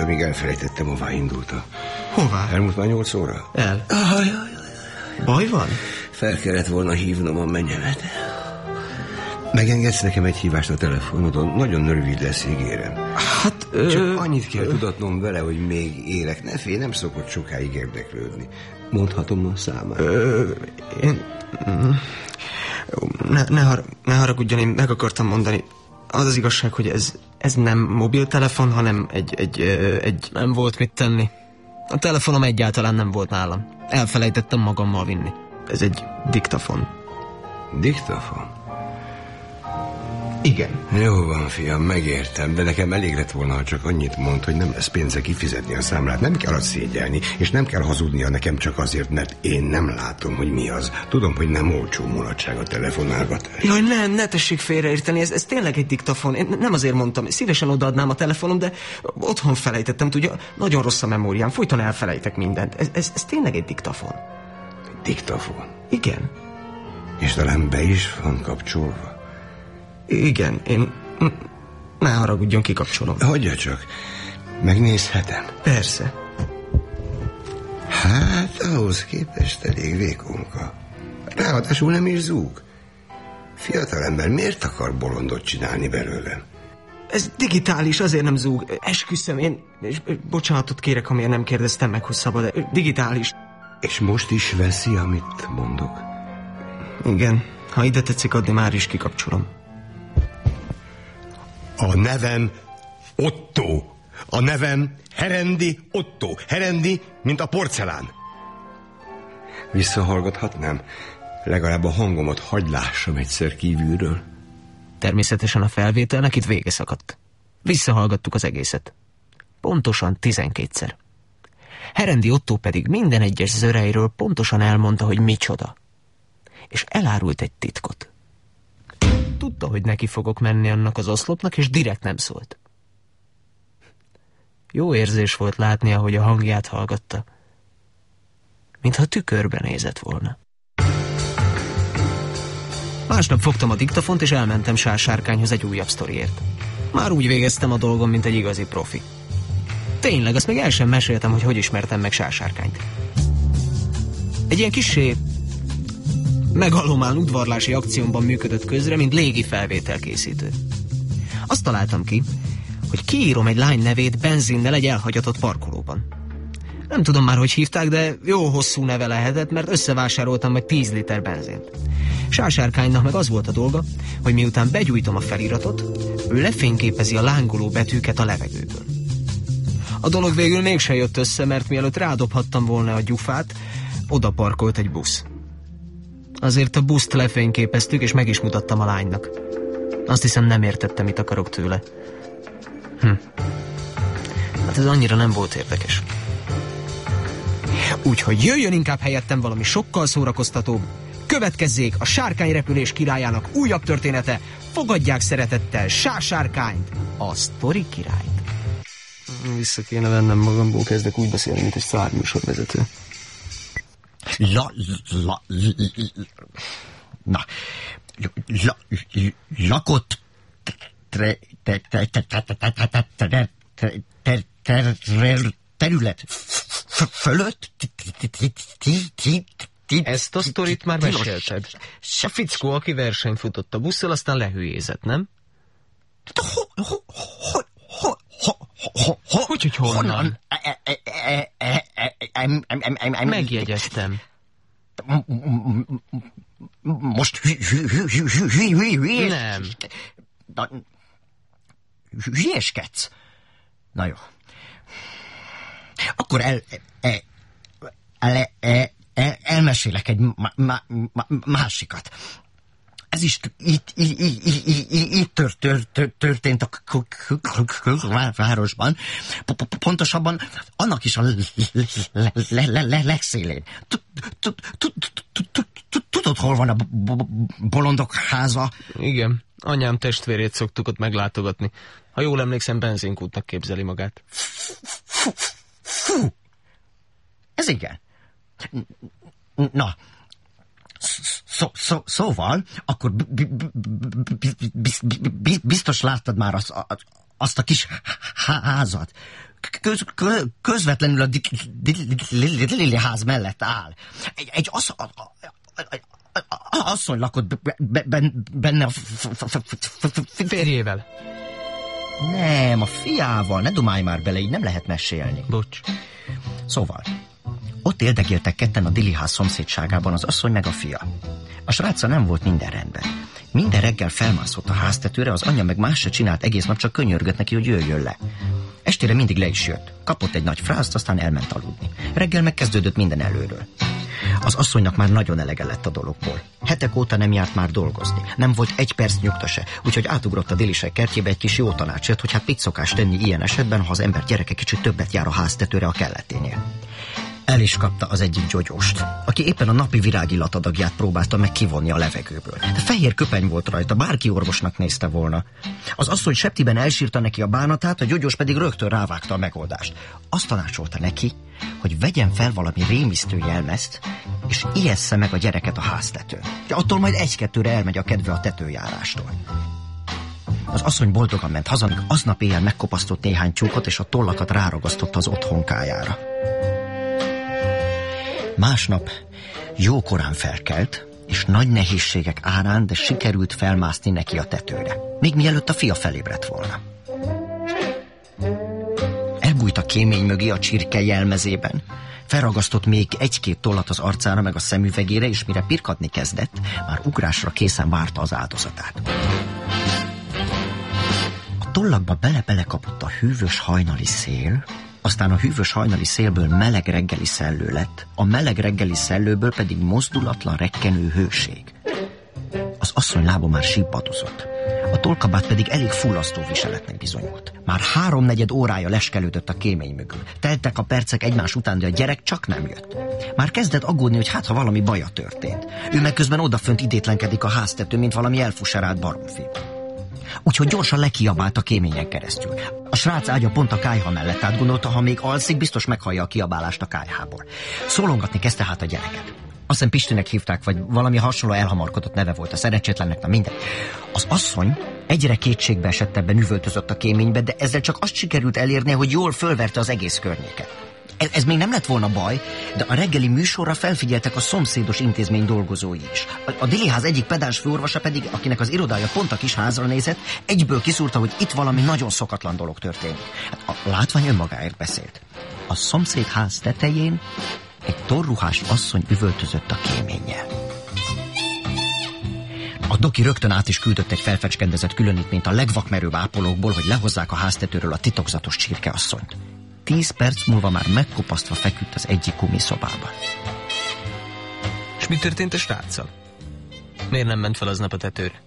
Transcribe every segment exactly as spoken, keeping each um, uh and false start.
még elfelejtettem, hová indultam. Hová? Elmúlt már nyolc óra? El. Ah, jaj, jaj. Baj van? Fel kellett volna hívnom a mennyemet. Megengedsz nekem egy hívást a telefonodon? Nagyon rövid lesz, ígérem. Hát... Csak ö... annyit kell tudatnom vele, hogy még élek. Ne félj, nem szokott sokáig érdeklődni. Mondhatom a számát? Ö, én... Ne, ne, har, ne haragudjon, én meg akartam mondani. Az az igazság, hogy ez, ez nem mobiltelefon, hanem egy, egy, egy... Nem volt mit tenni. A telefonom egyáltalán nem volt nálam. Elfelejtettem magammal vinni. Ez egy diktafon. Diktafon? Igen. Jó van, fiam, megértem, de nekem elég lett volna, ha csak annyit mond, hogy nem lesz pénze kifizetni a számlát. Nem kell azt szégyelni, és nem kell hazudnia nekem csak azért, mert én nem látom, hogy mi az. Tudom, hogy nem olcsó mulatság a telefonálgatás. Jaj, nem, ne tessék félreérteni, ez, ez tényleg egy diktafon. Én nem azért mondtam, szívesen odaadnám a telefonom, de otthon felejtettem, tudja, nagyon rossz a memóriám, folyton elfelejtek mindent. Ez, ez, ez tényleg egy diktafon. Diktafon? Igen. És talán be is van kapcsolva? Igen, én... Ne haragudjon, kikapcsolom. Hagyja csak. Megnézhetem? Persze. Hát, ahhoz képest elég vékonka. Ráadásul nem is zúg. Fiatalember miért akar bolondot csinálni belőlem? Ez digitális, azért nem zúg. Esküszöm, én... És bocsánatot kérek, amiért nem kérdeztem meg, hogy szabad, de digitális. És most is veszi, amit mondok? Igen. Ha ide tetszik adni, már is kikapcsolom. A nevem Otto. A nevem Herendi Otto. Herendi, mint a porcelán. Visszahallgathatnám? Legalább a hangomat hadd lássam egyszer kívülről. Természetesen a felvételnek itt vége szakadt. Visszahallgattuk az egészet. Pontosan tizenkétszer. Herendi Otto pedig minden egyes zöreiről pontosan elmondta, hogy micsoda. És elárult egy titkot. Tudta, hogy neki fogok menni annak az oszlopnak, és direkt nem szólt. Jó érzés volt látni, ahogy a hangját hallgatta. Mintha tükörbe nézett volna. Másnap fogtam a diktafont, és elmentem Sársárkányhoz egy újabb sztoriért. Már úgy végeztem a dolgom, mint egy igazi profi. Tényleg, azt még el sem meséltem, hogy hogy ismertem meg Sársárkányt. Egy ilyen kissé megalomán udvarlási akciómban működött közre, mint légi felvételkészítő. Azt találtam ki, hogy kiírom egy lány nevét benzinnel egy elhagyatott parkolóban. Nem tudom már, hogy hívták, de jó hosszú neve lehetett, mert összevásároltam meg tíz liter benzint. Sársárkánynak meg az volt a dolga, hogy miután begyújtom a feliratot, ő lefényképezi a lángoló betűket a levegőből. A dolog végül mégse jött össze, mert mielőtt rádobhattam volna a gyufát, oda parkolt egy busz. Azért a buszt lefényképeztük, és meg is mutattam a lánynak. Azt hiszem, nem értettem, mit akarok tőle. Hm. Hát ez annyira nem volt érdekes. Úgyhogy jöjjön inkább helyettem valami sokkal szórakoztatóbb. Következzék a sárkányrepülés királyának újabb története. Fogadják szeretettel Sársárkányt, a sztori királyt. Vissza kéne vennem magamból, kezdek úgy beszélni, mint egy szárműsorvezető. La, la, la, na, la, lakott terület fölött. Ezt a sztorit már mesélted. A fickó, aki versenyt futott a busszal, aztán lehülyézett, nem? Hogy, hogy honnan? Megjegyeztem. Most hülyeskedsz? Nem. Hülyeskedsz? Na jó. Akkor el, el, el, el, el elmesélek egy má, má, má, másikat. Ez is itt, itt, itt, itt, itt tört, tört, történt a városban. Pontosabban annak is a legszélén. Tudod, hol van a bolondok háza? Igen, anyám testvérét szoktuk ott meglátogatni. Ha jól emlékszem, benzinkútnak képzeli magát. Fú! Ez igen. Na, Szó, szó, szóval, akkor biztos láttad már az, azt a kis házat. köz, köz, közvetlenül a Lili ház mellett áll. Egy, egy az, a, a, a, a, asszony lakott benne a férjével. Nem, a fiával, ne dumálj már bele, így nem lehet mesélni. Bocs. Szóval, ott éldegéltek ketten a Dili ház szomszédságában az asszony meg a fia. A srácca nem volt minden rendben. Minden reggel felmászott a háztetőre, az anyja meg más se csinált egész nap, csak könyörgött neki, hogy jöjjön le. Estére mindig le is jött. Kapott egy nagy frászt, aztán elment aludni. Reggel megkezdődött minden előről. Az asszonynak már nagyon elege lett a dologból. Hetek óta nem járt már dolgozni. Nem volt egy perc nyugta se, úgyhogy átugrott a Dilisek kertjébe, egy kis jó tanácsért, hogy hát mit szokás tenni ilyen esetben, ha az ember gyereke kicsit többet jár a háztetőre a kelleténél. El is kapta az egyik gyógyóst, aki éppen a napi virágillatadagját próbálta meg kivonni a levegőből. De fehér köpeny volt rajta, bárki orvosnak nézte volna. Az asszony septiben elsírta neki a bánatát, a gyógyós pedig rögtön rávágta a megoldást. Azt tanácsolta neki, hogy vegyen fel valami rémisztő jelmezt, és ijessze meg a gyereket a háztetőn. De attól majd egy-kettőre elmegy a kedve a tetőjárástól. Az asszony boldogan ment haza, míg aznap éjjel megkopasztott néhány tyúkot, és a tollakat ráragasztotta az otthonkájára. Másnap jókorán felkelt, és nagy nehézségek árán, de sikerült felmászni neki a tetőre, még mielőtt a fia felébredt volna. Elbújt a kémény mögé a csirke jelmezében, felragasztott még egy-két tollat az arcára meg a szemüvegére, és mire pirkadni kezdett, már ugrásra készen várta az áldozatát. A tollakba bele-bele kapott a hűvös hajnali szél, aztán a hűvös hajnali szélből meleg reggeli szellő lett, a meleg reggeli szellőből pedig mozdulatlan rekkenő hőség. Az asszony lába már síbbadozott. A tollkabát pedig elég fullasztó viseletnek bizonyult. Már háromnegyed órája leskelődött a kémény mögül. Teltek a percek egymás után, de a gyerek csak nem jött. Már kezdett aggódni, hogy hát ha valami baja történt. Ő meg közben odafönt idétlenkedik a háztető, mint valami elfuserált baromfi. Úgyhogy gyorsan lekiabált a kéményen keresztül. A srác ágya pont a kályha mellett átgondolta, ha még alszik, biztos meghallja a kiabálást a kályhából. Szólongatni kezdte hát a gyereket. Azt hiszem Pistinek hívták, vagy valami hasonló elhamarkodott neve volt a szerencsétlennek, na mindegy. Az asszony egyre kétségbe esettebben üvöltözött a kéménybe, de ezzel csak azt sikerült elérnie, hogy jól fölverte az egész környéket. Ez még nem lett volna baj, de a reggeli műsorra felfigyeltek a szomszédos intézmény dolgozói is. A, a Dili ház egyik pedáns főorvosa pedig, akinek az irodája pont a kis házra nézett, egyből kiszúrta, hogy itt valami nagyon szokatlan dolog történik. Hát a látvány önmagáért beszélt. A szomszédház tetején egy torruhás asszony üvöltözött a kéménnyel. A doki rögtön át is küldött egy felfecskendezett különítményt a legvakmerőbb ápolókból, hogy lehozzák a háztetőről a titokzatos csirkeasszonyt. Tíz perc múlva már megkopasztva feküdt az egyik gumiszobában. És mi történt a sráccal? Miért nem ment fel aznap a tetőre?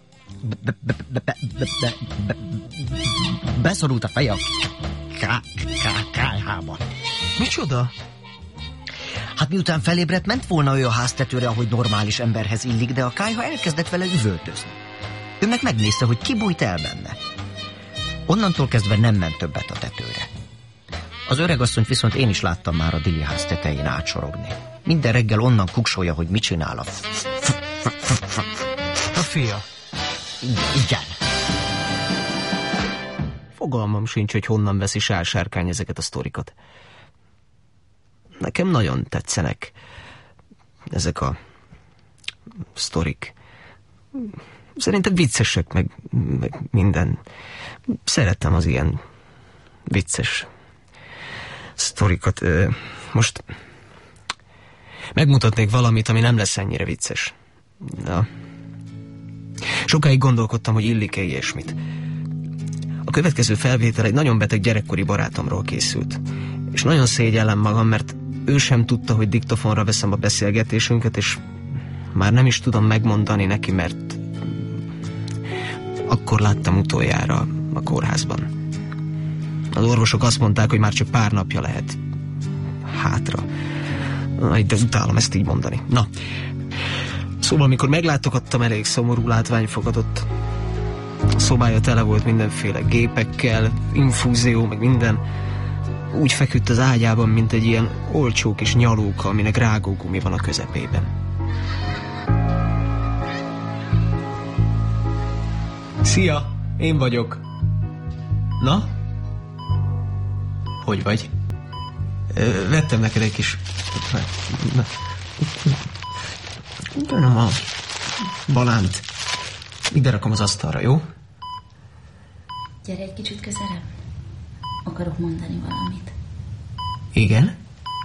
Beszorult a feje a kályhába. Micsoda? Hát miután felébredt, ment volna ő a háztetőre, ahogy normális emberhez illik, de a kályha elkezdett vele üvöltözni. Ő meg megnézte, hogy ki bújt el benne. Onnantól kezdve nem ment többet a tetőre. Az öregasszonyt viszont én is láttam már a Dili ház tetején átsorogni. Minden reggel onnan kuksolja, hogy mit csinál a... A fia. Igen. Fogalmam sincs, hogy honnan veszi Sálsárkány ezeket a sztorikat. Nekem nagyon tetszenek ezek a sztorik. Szerintem viccesek, meg, meg minden. Szeretem az ilyen vicces sztorikat. Most megmutatnék valamit, ami nem lesz ennyire vicces. Na. Sokáig gondolkodtam, hogy illik-e ilyesmit. A következő felvétel egy nagyon beteg gyerekkori barátomról készült. És nagyon szégyellem magam, mert ő sem tudta, hogy diktofonra veszem a beszélgetésünket, és már nem is tudom megmondani neki, mert akkor láttam utoljára a kórházban. Az orvosok azt mondták, hogy már csak pár napja lehet hátra. De utálom ezt így mondani. Na, szóval amikor meglátogattam, elég szomorú látvány fogadott. A szobája tele volt mindenféle gépekkel, infúzió, meg minden. Úgy feküdt az ágyában, mint egy ilyen olcsó kis nyalóka, aminek rágógumi van a közepében. Szia, én vagyok. Na? Hogy vagy? Vettem neked egy kis... Nem a banánt. Ide rakom az asztalra, jó? Gyere egy kicsit közelebb. Akarok mondani valamit. Igen?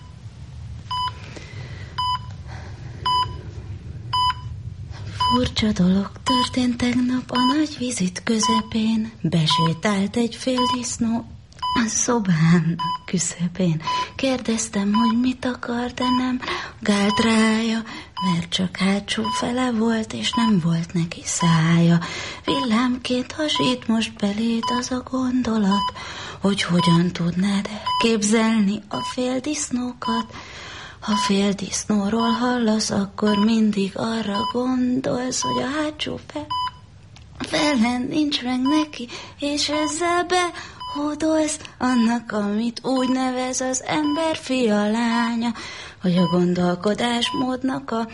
Furcsa dolog történt tegnap a nagy vizit közepén. Besétált egy féldisznó a szobám küszöbén. Kérdeztem, hogy mit akar, de nem reagált rája, mert csak hátsó fele volt, és nem volt neki szája. Villámként hasít most beléd az a gondolat, hogy hogyan tudnád elképzelni a féldisznókat. Ha féldisznóról hallasz, akkor mindig arra gondolsz, hogy a hátsó fel felen nincs meg neki, és ezzel behódolsz annak, amit úgy nevez az ember fia lánya, hogy a gondolkodásmódnak a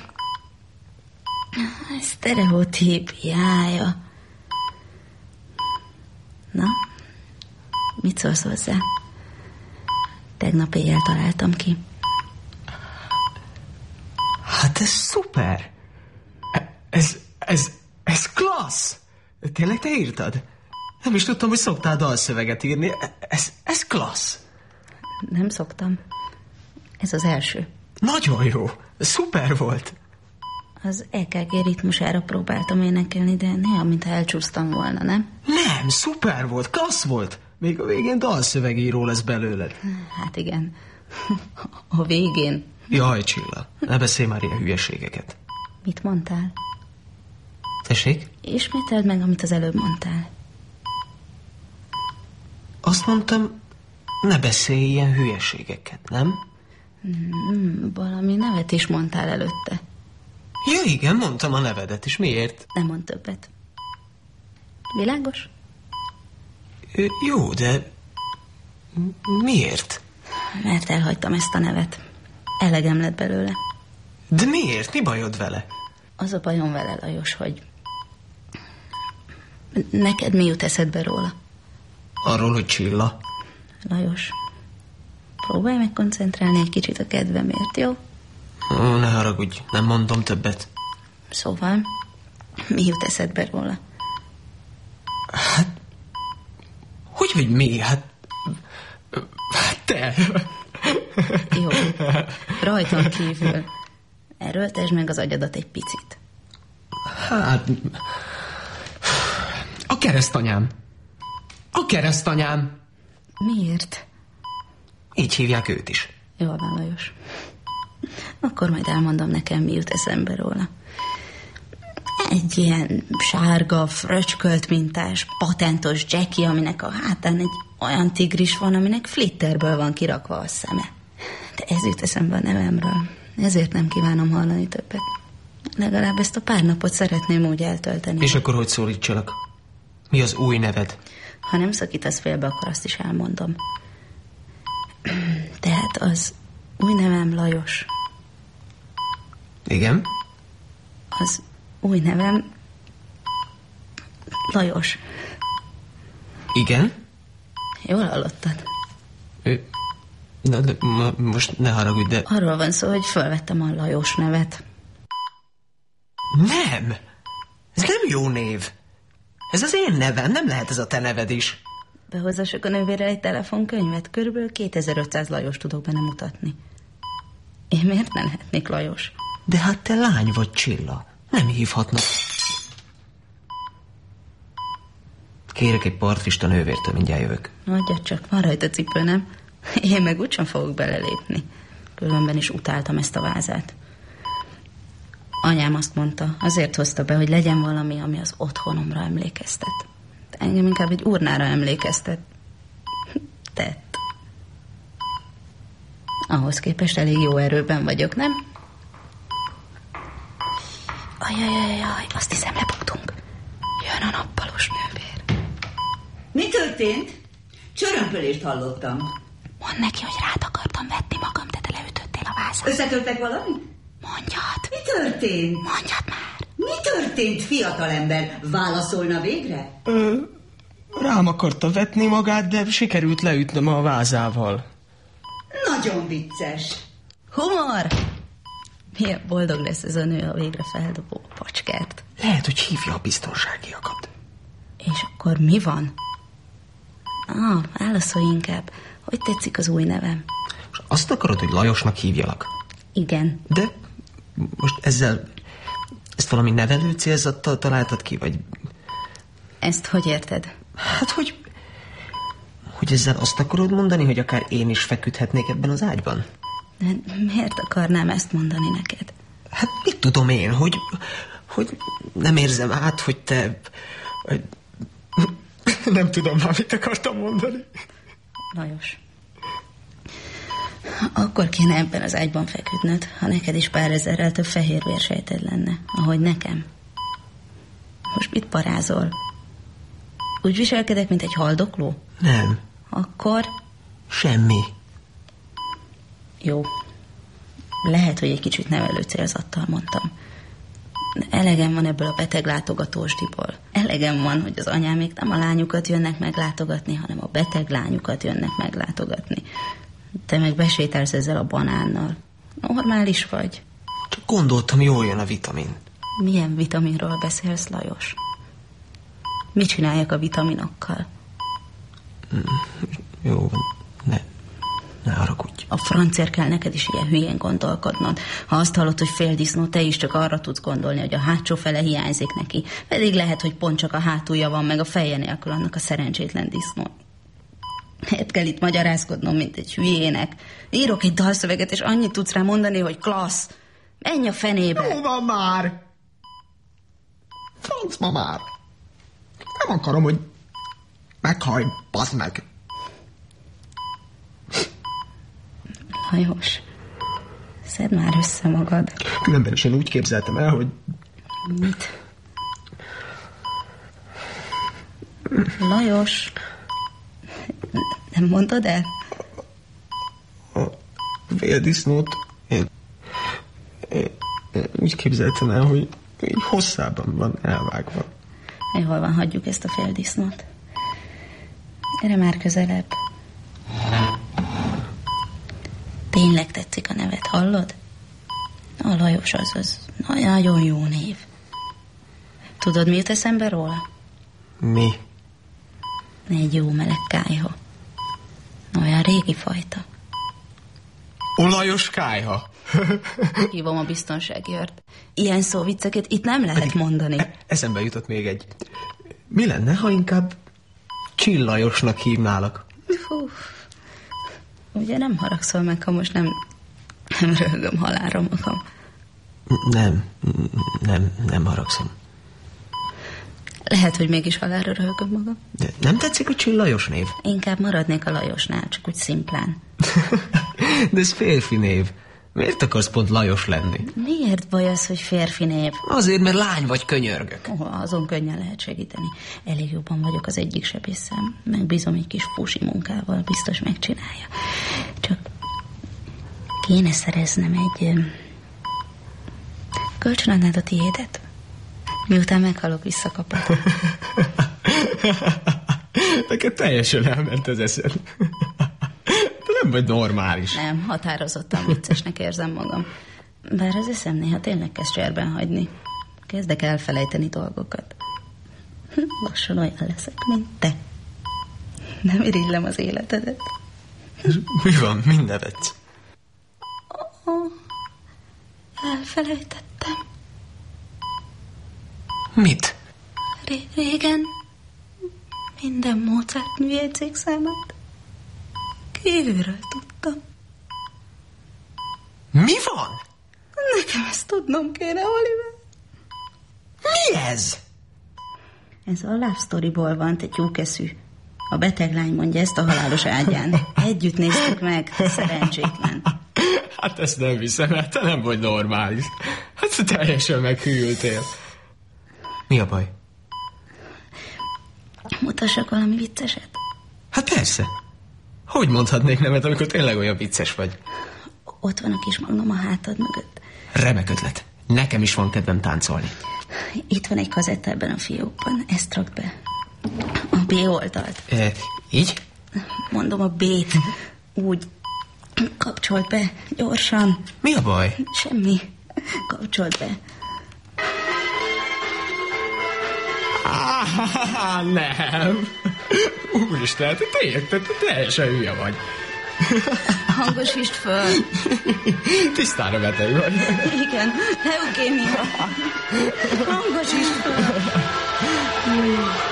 sztereotípiája. Na, mit szólsz hozzá? Tegnap éjjel találtam ki. Hát ez szuper! Ez, ez, ez klassz! Tényleg te írtad? Nem is tudtam, hogy szoktál dalszöveget írni. Ez, ez klassz! Nem szoktam. Ez az első. Nagyon jó! Szuper volt! Az é ká gé ritmusára próbáltam énekelni, de néha, mintha elcsúsztam volna, nem? Nem, szuper volt, klassz volt! Még a végén dalszövegíró lesz belőled. Hát igen. A végén. Jaj, Csilla, ne beszélj már ilyen hülyeségeket. Mit mondtál? Tessék? Ismételd meg, amit az előbb mondtál. Azt mondtam, ne beszélj ilyen hülyeségeket, nem? Mm, valami nevet is mondtál előtte. Ja, igen, mondtam a nevedet, és miért? Nem mond többet. Világos? Ö, jó, de miért? Mert elhagytam ezt a nevet. Elegem lett belőle. De miért? Mi bajod vele? Az a bajom vele, Lajos, hogy neked mi jut eszedbe róla? Arról, hogy Csilla. Lajos, próbálj meg koncentrálni egy kicsit a kedvemért, jó? Ó, ne haragudj, nem mondom többet. Szóval, mi jut eszedbe róla? Hát, hogy, hogy mi? Hát, hát te... Jó, rajton kívül. Erőltesd meg az agyadat egy picit. Hát... A keresztanyám. A keresztanyám. Miért? Így hívják őt is. Jól van, Lajos. Akkor majd elmondom nekem, mi jut eszembe róla. Egy ilyen sárga, fröcskölt mintás, patentos Jackie, aminek a hátán egy olyan tigris van, aminek flitterből van kirakva a szeme. De ez jut eszembe a nevemről. Ezért nem kívánom hallani többet. Legalább ezt a pár napot szeretném úgy eltölteni. És akkor hogy szólítsalak? Mi az új neved? Ha nem szakítasz félbe, akkor azt is elmondom. Tehát az új nevem Lajos. Igen? Az új nevem Lajos. Igen? Jól hallottad? Ő... Na, de ma, most ne haragudj, de... Arról van szó, hogy fölvettem a Lajos nevet. Nem! Ez nem jó név. Ez az én nevem, nem lehet ez a te neved is. Behozzasak a nővérrel egy telefonkönyvet, körülbelül kétezer-ötszáz Lajos tudok benne mutatni. Én miért ne lehetnék Lajos? De hát te lány vagy, Csilla. Nem hívhatnak. Kérek egy partfist a nővértől, mindjárt jövök. Adjad csak, van rajta cipő, nem? Én meg úgysem fogok belelépni. Különben is utáltam ezt a vázát. Anyám azt mondta, azért hozta be, hogy legyen valami, ami az otthonomra emlékeztet. De engem inkább egy urnára emlékeztet. Tett. Ahhoz képest elég jó erőben vagyok, nem? Ajajajaj, azt hiszem lebuktunk. Jön a nappalos nővér. Mi történt? Csörömpölést hallottam. Mondd neki, hogy rád akartam vetni magam, de te leütöttél a vázat. Összetörtek valamit? Mondjad. Mi történt? Mondjad már. Mi történt, fiatalember? Válaszolna végre? Ö, Rám akarta vetni magát, de sikerült leütnöm a vázával. Nagyon vicces. Humor! Milyen boldog lesz ez a nő, ha végre feldobó a pacskát. Lehet, hogy hívja a biztonságiakat. És akkor mi van? Ah, válaszolj inkább. Hogy tetszik az új nevem? És azt akarod, hogy Lajosnak hívjalak? Igen. De most ezzel... Ezt valami nevelő célzattal találtad ki, vagy... Ezt hogy érted? Hát, hogy... Hogy ezzel azt akarod mondani, hogy akár én is feküdhetnék ebben az ágyban? De miért akarnám ezt mondani neked? Hát mit tudom én, hogy... Hogy nem érzem át, hogy te... Hogy... Nem tudom már, mit akartam mondani. Lajos. Akkor kéne ebben az ágyban feküdnöd, ha neked is pár ezerrel több fehérvérsejted lenne, ahogy nekem. Most mit parázol? Úgy viselkedek, mint egy haldokló? Nem. Akkor? Semmi. Jó. Lehet, hogy egy kicsit nevelő célzattal mondtam. De elegem van ebből a beteg látogatósdiból. Elegem van, hogy az anyámék nem a lányukat jönnek meglátogatni, hanem a beteg lányukat jönnek meglátogatni. Te meg besétálsz ezzel a banánnal. Normális vagy? Csak gondoltam, jól jön a vitamin. Milyen vitaminról beszélsz, Lajos? Mit csináljak a vitaminokkal? Mm, jó van, ne, ne haragudj. A francért kell neked is ilyen hülyén gondolkodnod. Ha azt hallod, hogy féldisznó, te is csak arra tudsz gondolni, hogy a hátsó fele hiányzik neki. Pedig lehet, hogy pont csak a hátulja van, meg a feje nélkül annak a szerencsétlen disznó. Miért kell itt magyarázkodnom, mint egy hülyének? Írok egy dalszöveget, és annyit tudsz rá mondani, hogy klassz. Menj a fenébe. Jó van már. Franc ma már. Nem akarom, hogy meghallj, baszd meg. Lajos, szedd már össze magad. Különben is én úgy képzeltem el, hogy... Mit? Lajos, nem mondod el? A féldisznót én, én, én úgy képzeltem el, hogy így hosszában van elvágva. Hol van, hagyjuk ezt a féldisznót. Gyere már közelebb. Tényleg tetszik a neved, hallod? A Lajos az az nagyon jó név. Tudod, mi jut eszembe róla? Mi? Egy jó meleg kályha. Olyan régi fajta. Olajos kályha. Hívom a biztonsági őrt. Ilyen szóvicceket itt nem lehet mondani. E- eszembe jutott még egy. Mi lenne, ha inkább Csillajosnak hívnálak? Fú. Ugye nem haragszol meg, ha most nem, nem röhögöm halálra magam. Nem, nem, nem haragszom. Lehet, hogy mégis halálra röhögöm magam. De nem tetszik a Csillajos név? Inkább maradnék a Lajosnál, csak úgy szimplán. De ez férfi név. Miért akarsz pont Lajos lenni? Miért baj az, hogy férfi név? Azért, mert lány vagy, könyörgök. Oh, azon könnyen lehet segíteni. Elég jobban vagyok az egyik sebészem. Megbízom egy kis pusi munkával, biztos megcsinálja. Csak kéne szereznem egy... Kölcsönadnád a tiédet? Miután meghalok, visszakapod. Neked teljesen elment az eszed. De nem vagy normális. Nem, határozottan viccesnek érzem magam. Bár az eszem néha tényleg kezd cserben hagyni. Kezdek elfelejteni dolgokat. Lassan olyan leszek, mint te. Nem irigylem az életedet. Mi van? Mind nevetsz? Oh, elfelejtettem. Mit? Ré- régen minden Mozart műjegyzékszámát kívülről tudtam. Mi van? Nekem ezt tudnom kéne, Oliver. Mi ez? Ez a Love Storyból van, te tyúkeszű. A beteg lány mondja ezt a halálos ágyán. Együtt néztük meg, szerencsétlen. Hát ezt nem hiszem, mert te nem vagy normális. Hát te teljesen meghűltél. Mi a baj? Mutassak valami vicceset. Hát persze. Hogy mondhatnék nemet, amikor tényleg olyan vicces vagy? Ott van a kis magnum a hátad mögött. Remek ötlet. Nekem is van kedvem táncolni. Itt van egy kazetta ebben a fiókban. Ezt rakd be. A B oldalt. E, így? Mondom a B-t. Úgy kapcsolt be, gyorsan. Mi a baj? Semmi. Kapcsolt be. Ah, nem. Úristen, te tényleg, te teljesen hülye vagy. Hangosítsd föl. Tisztára beteg vagy. Igen, leukémia. Hangosítsd föl.